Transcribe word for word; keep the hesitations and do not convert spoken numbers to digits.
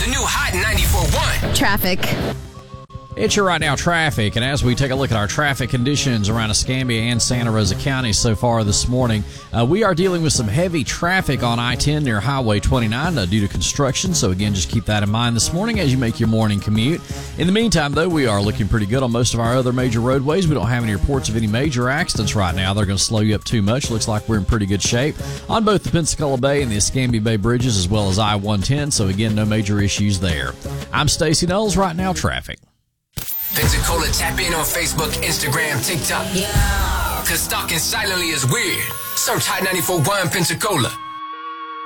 The new Hot ninety-four point one. Traffic. It's your Right Now traffic, and as we take a look at our traffic conditions around Escambia and Santa Rosa counties so far this morning, uh, we are dealing with some heavy traffic on I ten near Highway twenty-nine uh, due to construction. So again, just keep that in mind this morning as you make your morning commute. In the meantime, though, we are looking pretty good on most of our other major roadways. We don't have any reports of any major accidents right now. They're going to slow you up too much. Looks like we're in pretty good shape on both the Pensacola Bay and the Escambia Bay bridges, as well as I one ten. So again, no major issues there. I'm Stacey Knowles. Right Now traffic. Pensacola, tap in on Facebook, Instagram, TikTok. Yeah. Cause stalking silently is weird. Search Hot ninety-four point one Pensacola.